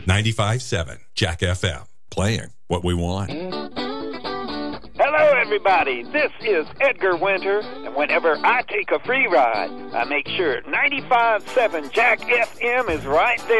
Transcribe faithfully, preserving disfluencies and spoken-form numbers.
ninety-five point seven Jack F M, playing what we want. Hello, everybody. This is Edgar Winter, and whenever I take a free ride, I make sure ninety-five point seven Jack F M is right there.